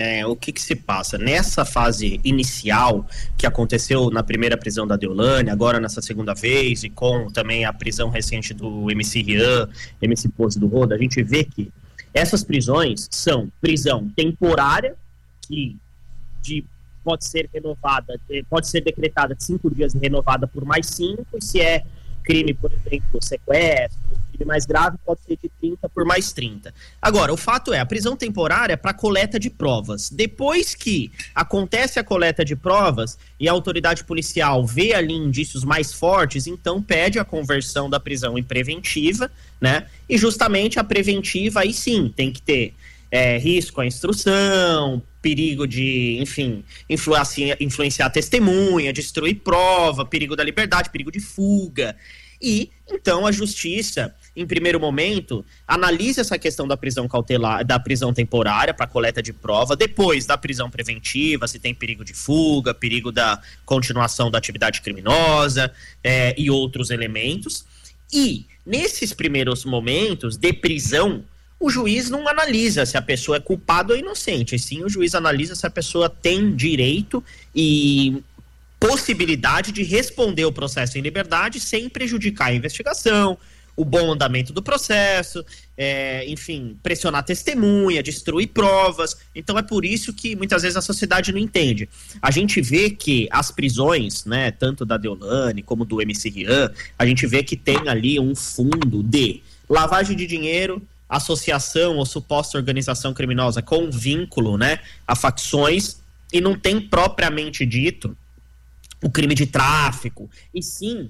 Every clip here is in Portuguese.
O que se passa? Nessa fase inicial, que aconteceu na primeira prisão da Deolane, agora nessa segunda vez, e com também a prisão recente do MC Rian, MC Pose do Roda, a gente vê que essas prisões são prisão temporária, que pode ser renovada, pode ser decretada de 5 dias e renovada por mais 5, e se é crime, por exemplo, sequestro, crime mais grave, pode ser de 30 por mais 30. Agora, o fato é, a prisão temporária é para coleta de provas. Depois que acontece a coleta de provas e a autoridade policial vê ali indícios mais fortes, então pede a conversão da prisão em preventiva, né? E justamente a preventiva, aí sim, tem que ter risco à instrução, perigo de, enfim, influenciar a testemunha, destruir prova, perigo da liberdade, perigo de fuga. E, então, a justiça, em primeiro momento, analisa essa questão da prisão cautelar, da prisão temporária para coleta de prova, depois da prisão preventiva, se tem perigo de fuga, perigo da continuação da atividade criminosa e outros elementos. E, nesses primeiros momentos de prisão, o juiz não analisa se a pessoa é culpada ou inocente, e sim o juiz analisa se a pessoa tem direito e possibilidade de responder o processo em liberdade sem prejudicar a investigação, o bom andamento do processo, enfim, pressionar a testemunha, destruir provas. Então é por isso que muitas vezes a sociedade não entende. A gente vê que as prisões, né, tanto da Deolane como do MC Rian, a gente vê que tem ali um fundo de lavagem de dinheiro, associação ou suposta organização criminosa com vínculo, né, a facções, e não tem propriamente dito o crime de tráfico, e sim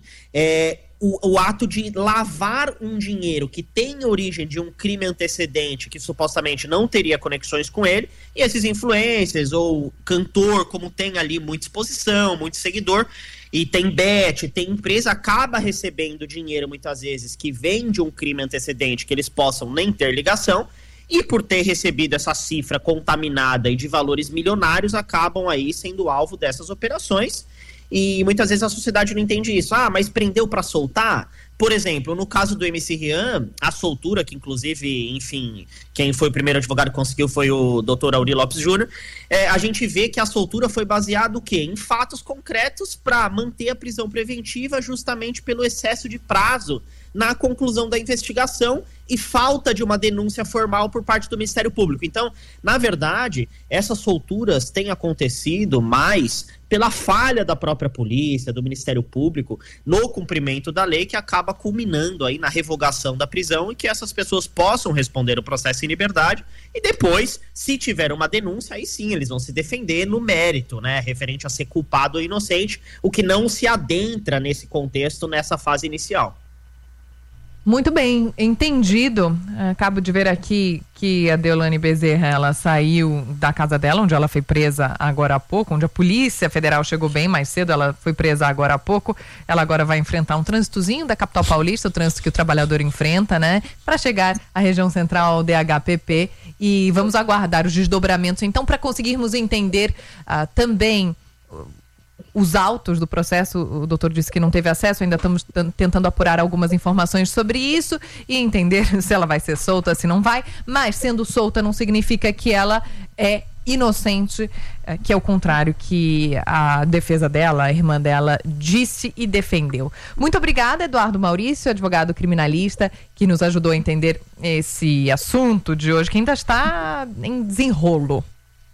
o ato de lavar um dinheiro que tem origem de um crime antecedente que supostamente não teria conexões com ele, e esses influencers ou cantor, como tem ali muita exposição, muito seguidor, e tem bet, tem empresa, acaba recebendo dinheiro muitas vezes que vem de um crime antecedente que eles possam nem ter ligação, e por ter recebido essa cifra contaminada e de valores milionários, acabam aí sendo alvo dessas operações. E muitas vezes a sociedade não entende isso. Ah, mas prendeu para soltar? Por exemplo, no caso do MC Rian, a soltura, que inclusive, enfim, quem foi o primeiro advogado que conseguiu foi o Dr. Auri Lopes Júnior, a gente vê que a soltura foi baseada o quê? Em fatos concretos para manter a prisão preventiva justamente pelo excesso de prazo na conclusão da investigação e falta de uma denúncia formal por parte do Ministério Público. Então, na verdade, essas solturas têm acontecido mais pela falha da própria polícia, do Ministério Público, no cumprimento da lei, que acaba culminando aí na revogação da prisão e que essas pessoas possam responder o processo em liberdade e depois, se tiver uma denúncia, aí sim eles vão se defender no mérito, né, referente a ser culpado ou inocente, o que não se adentra nesse contexto, nessa fase inicial. Muito bem, entendido. Acabo de ver aqui que a Deolane Bezerra, ela saiu da casa dela, onde ela foi presa agora há pouco, onde a Polícia Federal chegou bem mais cedo, ela foi presa agora há pouco. Ela agora vai enfrentar um trânsitozinho da capital paulista, o trânsito que o trabalhador enfrenta, né, para chegar à região central DHPP, e vamos aguardar os desdobramentos, então, para conseguirmos entender também os autos do processo. O doutor disse que não teve acesso, ainda estamos tentando apurar algumas informações sobre isso e entender se ela vai ser solta, se não vai, mas sendo solta não significa que ela é inocente, que é o contrário que a defesa dela, a irmã dela, disse e defendeu. Muito obrigada, Eduardo Maurício, advogado criminalista, que nos ajudou a entender esse assunto de hoje, que ainda está em desenrolo.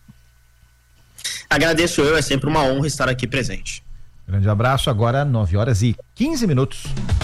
Agradeço é sempre uma honra estar aqui presente. Grande abraço, agora 9h15.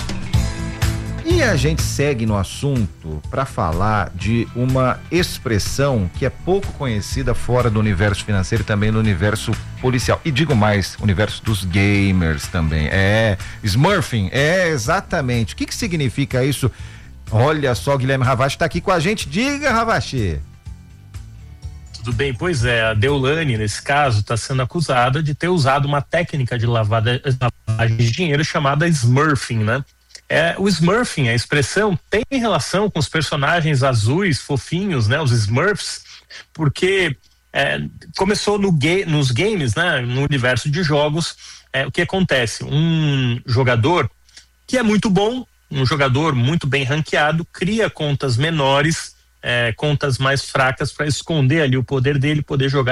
E a gente segue no assunto para falar de uma expressão que é pouco conhecida fora do universo financeiro e também no universo policial. E digo mais, universo dos gamers também. Smurfing, exatamente. O que significa isso? Olha só, Guilherme Ravache está aqui com a gente. Diga, Ravache. Tudo bem, pois é, a Deolane, nesse caso, está sendo acusada de ter usado uma técnica de lavagem de dinheiro chamada Smurfing, né? O Smurfing, a expressão, tem relação com os personagens azuis, fofinhos, né? Os Smurfs, porque começou nos games, né? No universo de jogos, o que acontece? Um jogador que é muito bom, um jogador muito bem ranqueado, cria contas menores contas mais fracas para esconder ali o poder dele, poder jogar